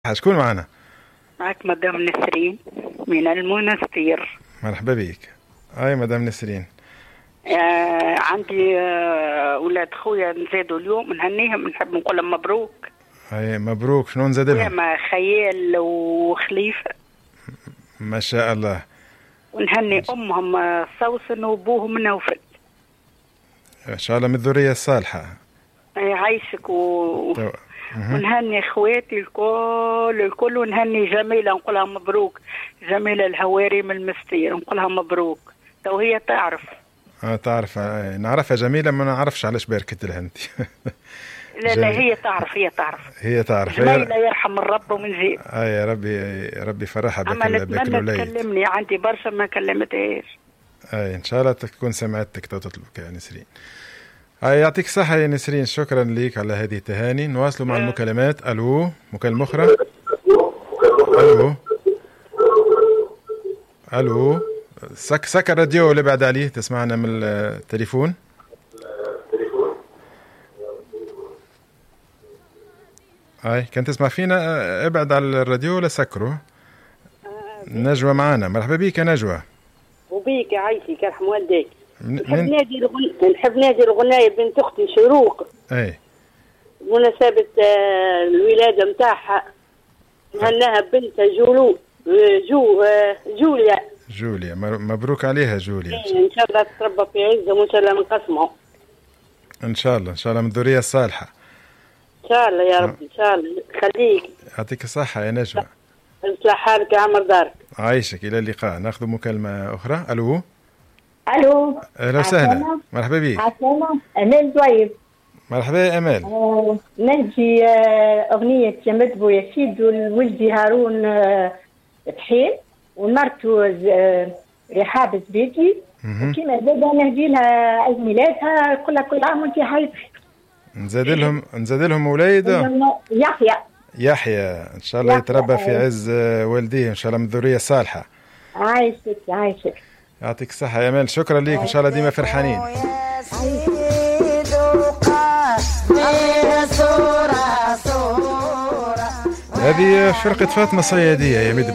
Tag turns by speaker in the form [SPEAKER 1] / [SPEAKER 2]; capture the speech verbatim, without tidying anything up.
[SPEAKER 1] شكون معنا؟
[SPEAKER 2] معك مدام نسرين من المنستير.
[SPEAKER 1] مرحبا بك. اي مدام نسرين.
[SPEAKER 2] آه عندي آه ولاد خويا نزادوا اليوم، نهنيهم، نحب نقول لهم مبروك.
[SPEAKER 1] اي مبروك. شنو نزاد لهم؟
[SPEAKER 2] مع خيال وخليفه
[SPEAKER 1] ما شاء الله.
[SPEAKER 2] ونهني امهم سوسن وابوهم نوفل
[SPEAKER 1] ان شاء الله من الذريه الصالحه.
[SPEAKER 2] يعيشك و...
[SPEAKER 1] تو...
[SPEAKER 2] ونهني اخواتي الكل الكل، ونهني جميله نقولها مبروك، جميله الهواري من المستير نقولها مبروك. تو هي تعرف.
[SPEAKER 1] اه تعرف. آه نعرفها جميله، ما نعرفش علاش باركت لها انت.
[SPEAKER 2] لا لا هي تعرف هي تعرف
[SPEAKER 1] هي تعرف.
[SPEAKER 2] جميله يرحم الرب ومن زيد.
[SPEAKER 1] اه يا ربي ربي فرحها بك بك
[SPEAKER 2] الولاد. تكلمني عندي برشا ما كلمتهاش.
[SPEAKER 1] اي ان شاء الله تكون سمعتك تطلبك يا نسرين. هاي يعطيك الصحة يا نسرين، شكرا لك على هذه التهاني. نواصلوا مع المكالمات. الو مكالمة أخرى. الو الو سك سك الراديو اللي بعد عليه تسمعنا من التليفون. هاي كان تسمع فينا ابعد على الراديو ولا سكره. نجوى معانا. مرحبا بك يا نجوى.
[SPEAKER 3] وبيك يعيشك يرحم والديك. نحب نادي الغن... نحب نادي الغناية بنت اختي شروق.
[SPEAKER 1] اي
[SPEAKER 3] مناسبة آه الولادة متاعها، نهناها بنتها جولو جو آه جوليا.
[SPEAKER 1] جوليا مبروك عليها جوليا.
[SPEAKER 3] إيه ان شاء الله تتربى في عزة وان شاء الله نقسمه.
[SPEAKER 1] ان شاء الله ان شاء الله من الذرية الصالحة.
[SPEAKER 3] ان شاء الله يا رب ان شاء الله. خليك.
[SPEAKER 1] يعطيك الصحة يا نجوى.
[SPEAKER 3] اصلح حالك يا عمر دارك.
[SPEAKER 1] عايشك. الى اللقاء. ناخذ مكالمة أخرى. الو
[SPEAKER 4] الو
[SPEAKER 1] اهلا وسهلا. مرحبا بك.
[SPEAKER 4] عسلامة. امال زويب.
[SPEAKER 1] مرحبا يا امال.
[SPEAKER 4] آه نجي آه اغنيه جمد بو يشيد والولدي هارون آه بحيل ومرته آه رحاب زبيدي، وكيما زاده نهدي لها عيد ميلادها، كل كل عام وانت حي.
[SPEAKER 1] نزاد لهم نزاد لهم وليد
[SPEAKER 4] يحيى.
[SPEAKER 1] يحيى ان شاء الله يتربى في عز والديه ان شاء الله من الذريه الصالحه.
[SPEAKER 4] عايشك عايشك.
[SPEAKER 1] يعطيك الصحه يا امال. شكرا لك. ان شاء الله ديما فرحانين. هذه فرقه فاطمه الصياديه يا